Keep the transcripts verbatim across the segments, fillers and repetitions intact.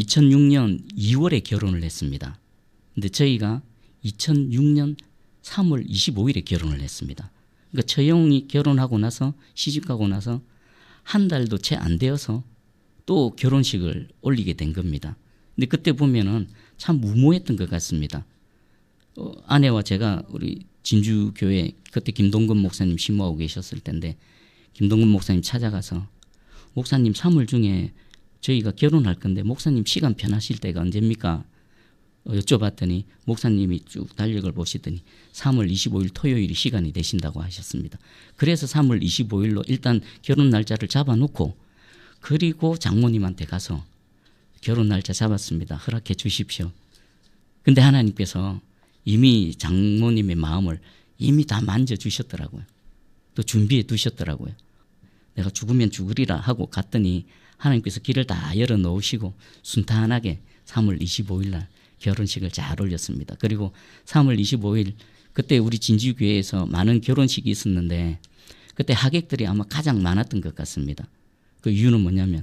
이천육 년 이월에 결혼을 했습니다. 근데 저희가 이천육 년 삼월 이십오일에 결혼을 했습니다. 그러니까 처형이 결혼하고 나서 시집가고 나서 한 달도 채 안 되어서 또 결혼식을 올리게 된 겁니다. 근데 그때 보면은 참 무모했던 것 같습니다. 어, 아내와 제가 우리 진주교회 그때 김동근 목사님 심호하고 계셨을 텐데 김동근 목사님 찾아가서 목사님 삼월 중에 저희가 결혼할 건데 목사님 시간 편하실 때가 언제입니까? 어, 여쭤봤더니 목사님이 쭉 달력을 보시더니 삼월 이십오일 토요일이 시간이 되신다고 하셨습니다. 그래서 삼월 이십오일로 일단 결혼 날짜를 잡아놓고 그리고 장모님한테 가서 결혼 날짜 잡았습니다. 허락해 주십시오. 근데 하나님께서 이미 장모님의 마음을 이미 다 만져주셨더라고요. 또 준비해 두셨더라고요. 내가 죽으면 죽으리라 하고 갔더니 하나님께서 길을 다 열어놓으시고 순탄하게 삼월 이십오일 날 결혼식을 잘 올렸습니다. 그리고 삼월 이십오일 그때 우리 진주교회에서 많은 결혼식이 있었는데 그때 하객들이 아마 가장 많았던 것 같습니다. 그 이유는 뭐냐면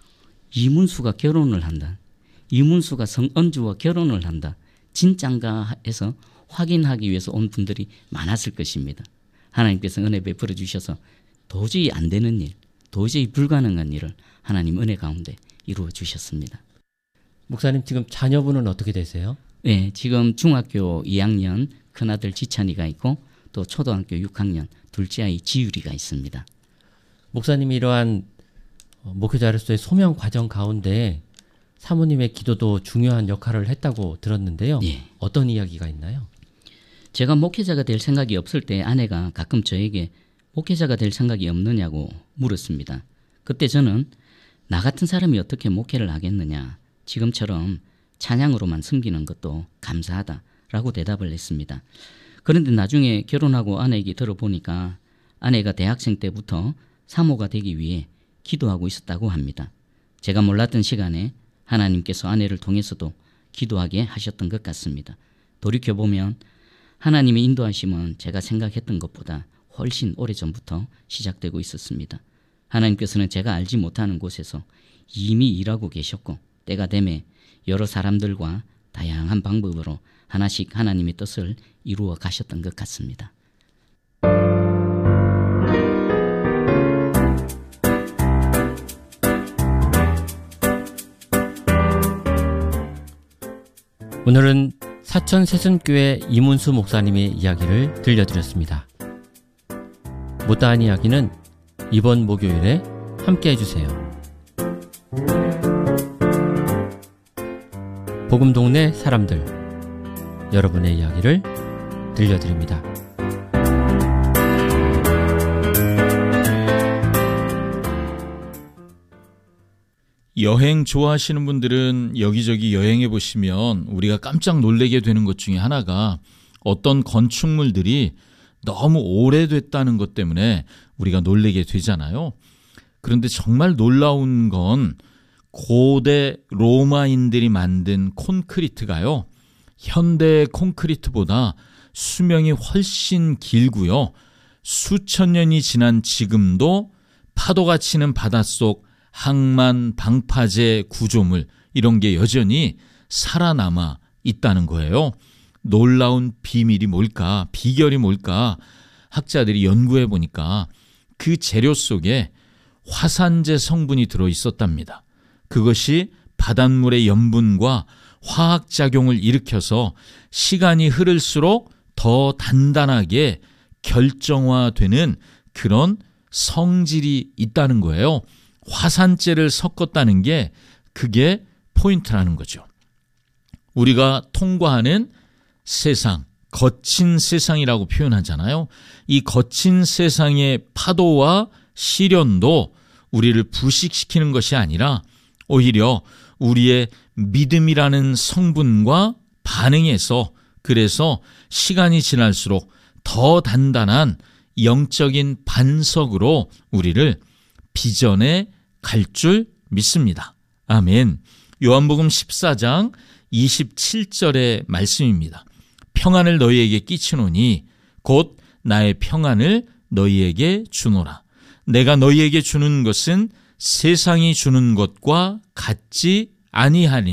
이문수가 결혼을 한다. 이문수가 성언주와 결혼을 한다. 진짠가 해서 확인하기 위해서 온 분들이 많았을 것입니다. 하나님께서 은혜 베풀어 주셔서 도저히 안 되는 일, 도저히 불가능한 일을 하나님 은혜 가운데 이루어 주셨습니다. 목사님 지금 자녀분은 어떻게 되세요? 네, 지금 중학교 이 학년 큰아들 지찬이가 있고 또 초등학교 육 학년 둘째 아이 지율이가 있습니다. 목사님이 이러한 목회자로서의 소명 과정 가운데 사모님의 기도도 중요한 역할을 했다고 들었는데요. 예. 어떤 이야기가 있나요? 제가 목회자가 될 생각이 없을 때 아내가 가끔 저에게 목회자가 될 생각이 없느냐고 물었습니다. 그때 저는 나 같은 사람이 어떻게 목회를 하겠느냐. 지금처럼 찬양으로만 섬기는 것도 감사하다라고 대답을 했습니다. 그런데 나중에 결혼하고 아내 얘기 들어보니까 아내가 대학생 때부터 사모가 되기 위해 기도하고 있었다고 합니다. 제가 몰랐던 시간에 하나님께서 아내를 통해서도 기도하게 하셨던 것 같습니다. 돌이켜보면 하나님의 인도하심은 제가 생각했던 것보다 훨씬 오래전부터 시작되고 있었습니다. 하나님께서는 제가 알지 못하는 곳에서 이미 일하고 계셨고 때가 되매 여러 사람들과 다양한 방법으로 하나씩 하나님의 뜻을 이루어 가셨던 것 같습니다. 오늘은 사천 새순교회 이문수 목사님의 이야기를 들려드렸습니다. 못다한 이야기는 이번 목요일에 함께 해주세요. 복음동네 사람들, 여러분의 이야기를 들려드립니다. 여행 좋아하시는 분들은 여기저기 여행해 보시면 우리가 깜짝 놀라게 되는 것 중에 하나가 어떤 건축물들이 너무 오래됐다는 것 때문에 우리가 놀라게 되잖아요. 그런데 정말 놀라운 건 고대 로마인들이 만든 콘크리트가요, 현대 콘크리트보다 수명이 훨씬 길고요, 수천 년이 지난 지금도 파도가 치는 바닷속 항만 방파제 구조물 이런 게 여전히 살아남아 있다는 거예요. 놀라운 비밀이 뭘까? 비결이 뭘까? 학자들이 연구해 보니까 그 재료 속에 화산재 성분이 들어 있었답니다. 그것이 바닷물의 염분과 화학작용을 일으켜서 시간이 흐를수록 더 단단하게 결정화되는 그런 성질이 있다는 거예요. 화산재를 섞었다는 게 그게 포인트라는 거죠. 우리가 통과하는 세상, 거친 세상이라고 표현하잖아요. 이 거친 세상의 파도와 시련도 우리를 부식시키는 것이 아니라 오히려 우리의 믿음이라는 성분과 반응해서, 그래서 시간이 지날수록 더 단단한 영적인 반석으로 우리를 비전에 갈 줄 믿습니다. 아멘. 요한복음 십사 장 이십칠 절의 말씀입니다. 평안을 너희에게 끼치노니 곧 나의 평안을 너희에게 주노라. 내가 너희에게 주는 것은 세상이 주는 것과 같지 아니하리니